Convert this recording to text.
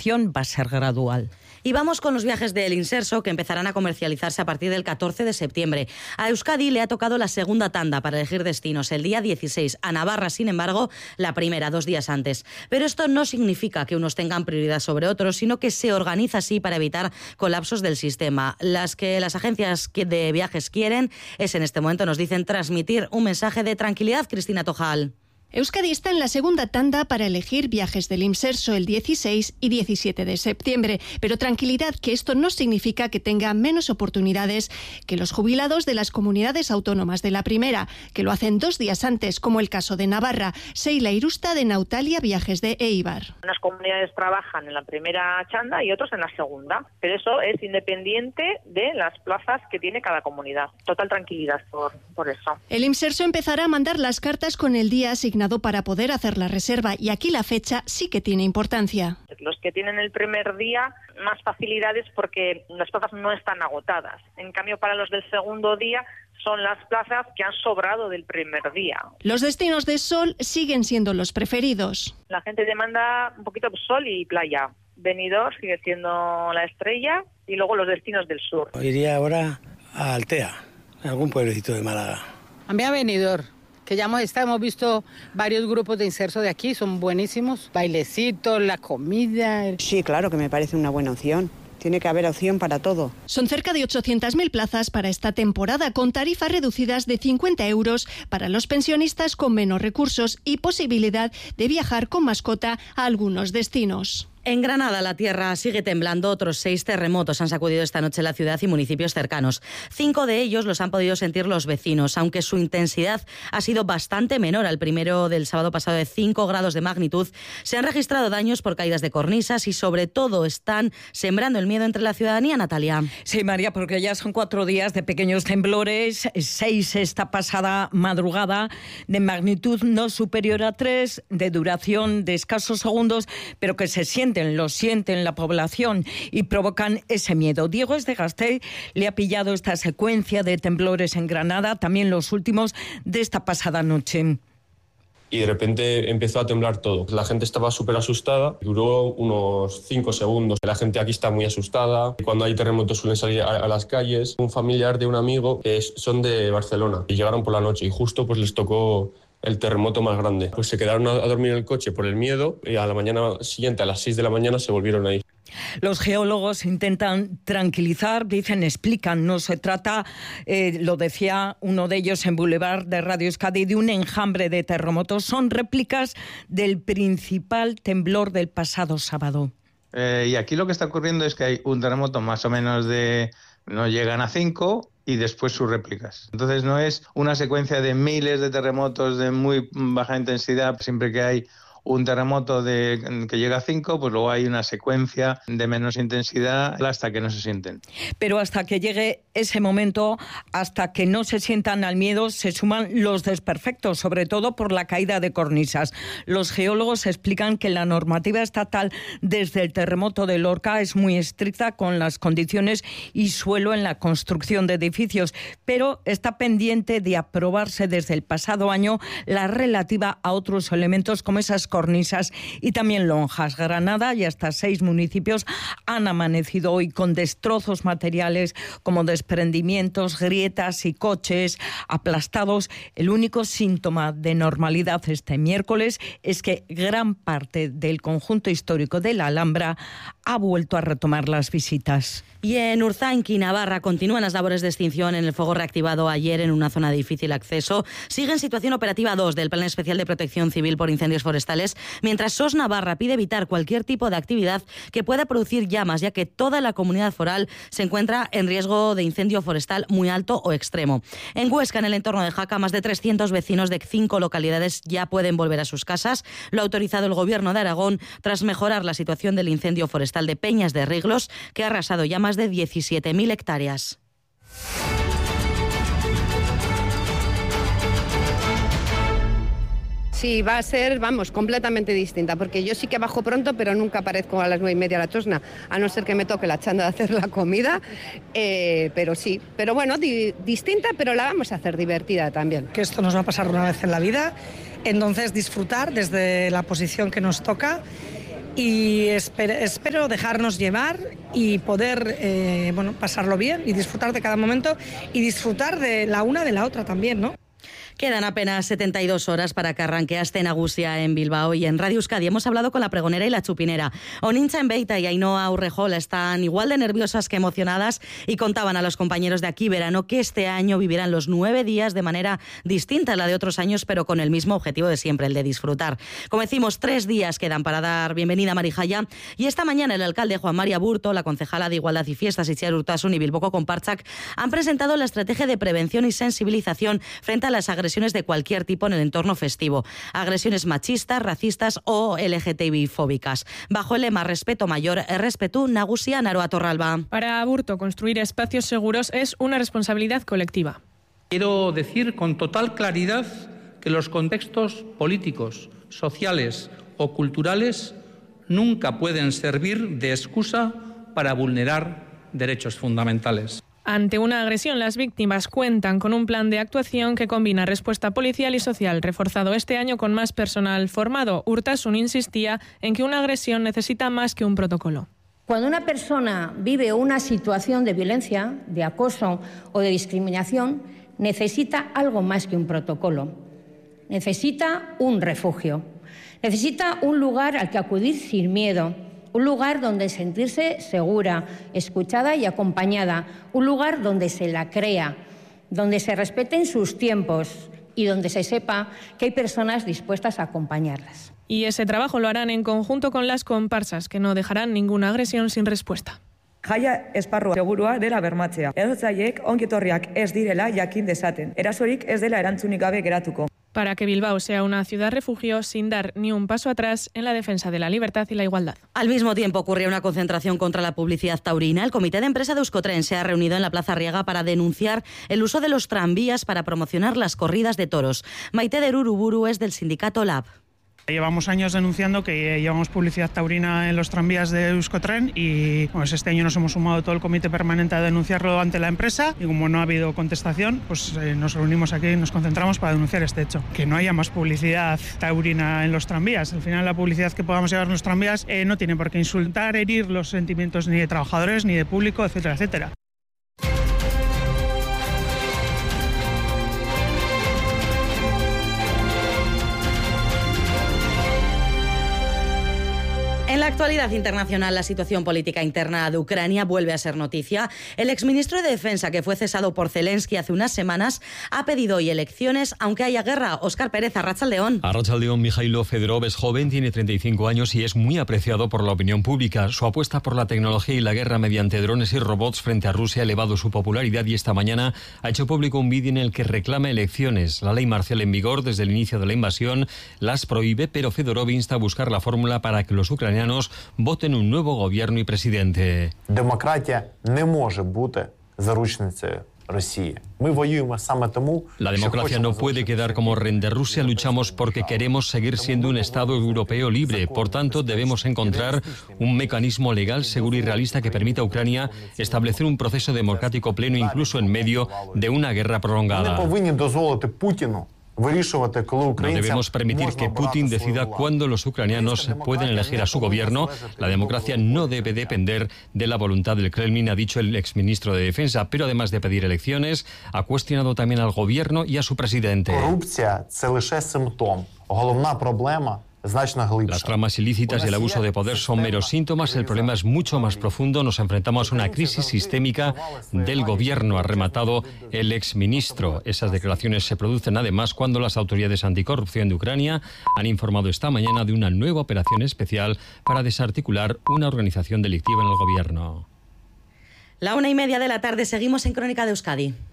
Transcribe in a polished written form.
recuperación va a ser gradual. Y vamos con los viajes del Inserso, que empezarán a comercializarse a partir del 14 de septiembre. A Euskadi le ha tocado la segunda tanda para elegir destinos, el día 16. A Navarra, sin embargo, la primera, 2 días antes. Pero esto no significa que unos tengan prioridad sobre otros, sino que se organiza así para evitar colapsos del sistema. Las que las agencias de viajes quieren es, en este momento, nos dicen, transmitir un mensaje de tranquilidad. Cristina Tojal. Euskadi está en la segunda tanda para elegir viajes del Inserso el 16 y 17 de septiembre, pero tranquilidad, que esto no significa que tenga menos oportunidades que los jubilados de las comunidades autónomas de la primera, que lo hacen 2 días antes, como el caso de Navarra. Seila Irusta, de Nautalia Viajes de Eibar. Unas comunidades trabajan en la primera chanda y otros en la segunda, pero eso es independiente de las plazas que tiene cada comunidad. Total tranquilidad por eso. El Inserso empezará a mandar las cartas con el día asignado para poder hacer la reserva, y aquí la fecha sí que tiene importancia. Los que tienen el primer día, más facilidades porque las plazas no están agotadas. En cambio, para los del segundo día son las plazas que han sobrado del primer día. Los destinos de sol siguen siendo los preferidos. La gente demanda un poquito sol y playa. Benidorm sigue siendo la estrella, y luego los destinos del sur. Iría ahora a Altea, algún pueblecito de Málaga. A mí a Benidorm, que ya hemos visto varios grupos de Inserso de aquí, son buenísimos. Bailecitos, la comida. Sí, claro que me parece una buena opción. Tiene que haber opción para todo. Son cerca de 800.000 plazas para esta temporada, con tarifas reducidas de 50 euros para los pensionistas con menos recursos y posibilidad de viajar con mascota a algunos destinos. En Granada, la tierra sigue temblando. Otros 6 terremotos han sacudido esta noche la ciudad y municipios cercanos. 5 de ellos los han podido sentir los vecinos, aunque su intensidad ha sido bastante menor al primero del sábado pasado, de 5 grados de magnitud. Se han registrado daños por caídas de cornisas y, sobre todo, están sembrando el miedo entre la ciudadanía. Natalia. Sí, María, porque ya son 4 días de pequeños temblores, 6 esta pasada madrugada, de magnitud no superior a 3, de duración de escasos segundos, pero que lo sienten la población y provocan ese miedo. Diego Esdegastell le ha pillado esta secuencia de temblores en Granada, también los últimos de esta pasada noche. Y de repente empezó a temblar todo. La gente estaba súper asustada, duró unos 5 segundos. La gente aquí está muy asustada. Cuando hay terremotos suelen salir a las calles. Un familiar de un amigo son de Barcelona y llegaron por la noche y justo pues les tocó el terremoto más grande. Pues se quedaron a dormir en el coche por el miedo y a la mañana siguiente, a las 6 de la mañana, se volvieron a ir. Los geólogos intentan tranquilizar, explican, no se trata, lo decía uno de ellos en Boulevard de Radio Euskadi, de un enjambre de terremotos, son réplicas del principal temblor del pasado sábado. Y aquí lo que está ocurriendo es que hay un terremoto más o menos no llegan a 5 y después sus réplicas. Entonces no es una secuencia de miles de terremotos de muy baja intensidad. Siempre que hay un terremoto que llega a 5, pues luego hay una secuencia de menos intensidad hasta que no se sienten. Pero hasta que llegue ese momento, hasta que no se sientan al miedo, se suman los desperfectos, sobre todo por la caída de cornisas. Los geólogos explican que la normativa estatal desde el terremoto de Lorca es muy estricta con las condiciones y suelo en la construcción de edificios, pero está pendiente de aprobarse desde el pasado año la relativa a otros elementos como esas cornisas y también lonjas. Granada y hasta 6 municipios han amanecido hoy con destrozos materiales como desprendimientos, grietas y coches aplastados. El único síntoma de normalidad este miércoles es que gran parte del conjunto histórico de la Alhambra ha vuelto a retomar las visitas. Y en Urzainqui, Navarra, continúan las labores de extinción en el fuego reactivado ayer en una zona de difícil acceso. Sigue en situación operativa 2 del Plan Especial de Protección Civil por Incendios Forestales, mientras SOS Navarra pide evitar cualquier tipo de actividad que pueda producir llamas, ya que toda la comunidad foral se encuentra en riesgo de incendio forestal muy alto o extremo. En Huesca, en el entorno de Jaca, más de 300 vecinos de 5 localidades ya pueden volver a sus casas. Lo ha autorizado el Gobierno de Aragón tras mejorar la situación del incendio forestal de Peñas de Riglos, que ha arrasado ya más de 17.000 hectáreas. Sí, va a ser, completamente distinta, porque yo sí que bajo pronto, pero nunca aparezco a las 9:30 a la Tosna, a no ser que me toque la chanda de hacer la comida, pero sí. Pero bueno, distinta, pero la vamos a hacer divertida también. Que esto nos va a pasar una vez en la vida, entonces disfrutar desde la posición que nos toca y espero dejarnos llevar y poder pasarlo bien y disfrutar de cada momento y disfrutar de la una de la otra también, ¿no? Quedan apenas 72 horas para que arranque Aste Nagusia en Bilbao, y en Radio Euskadi hemos hablado con la pregonera y la chupinera. Onintza Enbeita y Ainhoa Urrejola están igual de nerviosas que emocionadas y contaban a los compañeros de Aquí Verano que este año vivirán los 9 días de manera distinta a la de otros años, pero con el mismo objetivo de siempre, el de disfrutar. Como decimos, 3 días quedan para dar bienvenida a Marijaya, y esta mañana el alcalde Juan Mari Aburto, la concejala de Igualdad y Fiestas Itziar Urtasun y Bilboko Konpartsak han presentado la estrategia de prevención y sensibilización frente a las agresiones de cualquier tipo en el entorno festivo. Agresiones machistas, racistas o LGTBI-fóbicas. Bajo el lema Respeto Mayor, Errespetu Nagusia Naroa Torralba. Para Aburto, construir espacios seguros es una responsabilidad colectiva. Quiero decir con total claridad que los contextos políticos, sociales o culturales nunca pueden servir de excusa para vulnerar derechos fundamentales. Ante una agresión, las víctimas cuentan con un plan de actuación que combina respuesta policial y social, reforzado este año con más personal formado. Urtasun insistía en que una agresión necesita más que un protocolo. Cuando una persona vive una situación de violencia, de acoso o de discriminación, necesita algo más que un protocolo. Necesita un refugio. Necesita un lugar al que acudir sin miedo. Un lugar donde sentirse segura, escuchada y acompañada. Un lugar donde se la crea, donde se respeten sus tiempos y donde se sepa que hay personas dispuestas a acompañarlas. Y ese trabajo lo harán en conjunto con las comparsas, que no dejarán ninguna agresión sin respuesta. Jaia esparrua segurua dela bermatzea. Edotzaileek ongietorriak ez direla jakin dezaten. Erasorik ez dela erantzunik gabe geratuko. Para que Bilbao sea una ciudad refugio sin dar ni un paso atrás en la defensa de la libertad y la igualdad. Al mismo tiempo ocurría una concentración contra la publicidad taurina. El comité de empresa de Euskotren se ha reunido en la Plaza Arriaga para denunciar el uso de los tranvías para promocionar las corridas de toros. Maite de Uruburu es del sindicato LAB. Llevamos años denunciando que llevamos publicidad taurina en los tranvías de Euskotren y pues este año nos hemos sumado todo el comité permanente a denunciarlo ante la empresa, y como no ha habido contestación, pues nos reunimos aquí y nos concentramos para denunciar este hecho. Que no haya más publicidad taurina en los tranvías. Al final la publicidad que podamos llevar en los tranvías no tiene por qué insultar, herir los sentimientos ni de trabajadores ni de público, etcétera, etcétera. En la actualidad internacional, la situación política interna de Ucrania vuelve a ser noticia. El exministro de Defensa, que fue cesado por Zelensky hace unas semanas, ha pedido hoy elecciones, aunque haya guerra. Óscar Pérez, Arratsaldeón. Arratsaldeón, Mijailo Fedorov es joven, tiene 35 años y es muy apreciado por la opinión pública. Su apuesta por la tecnología y la guerra mediante drones y robots frente a Rusia ha elevado su popularidad, y esta mañana ha hecho público un vídeo en el que reclama elecciones. La ley marcial en vigor desde el inicio de la invasión las prohíbe, pero Fedorov insta a buscar la fórmula para que los ucranianos voten un nuevo gobierno y presidente. La democracia no puede quedar como rehén de Rusia. Luchamos porque queremos seguir siendo un Estado europeo libre. Por tanto, debemos encontrar un mecanismo legal, seguro y realista que permita a Ucrania establecer un proceso democrático pleno, incluso en medio de una guerra prolongada. No debemos permitir que Putin decida cuándo los ucranianos pueden elegir a su gobierno. La democracia no debe depender de la voluntad del Kremlin, ha dicho el exministro de Defensa. Pero además de pedir elecciones, ha cuestionado también al gobierno y a su presidente. Las tramas ilícitas y el abuso de poder son meros síntomas. El problema es mucho más profundo. Nos enfrentamos a una crisis sistémica del gobierno, ha rematado el exministro. Esas declaraciones se producen además cuando las autoridades anticorrupción de Ucrania han informado esta mañana de una nueva operación especial para desarticular una organización delictiva en el gobierno. 1:30 de la tarde, seguimos en Crónica de Euskadi.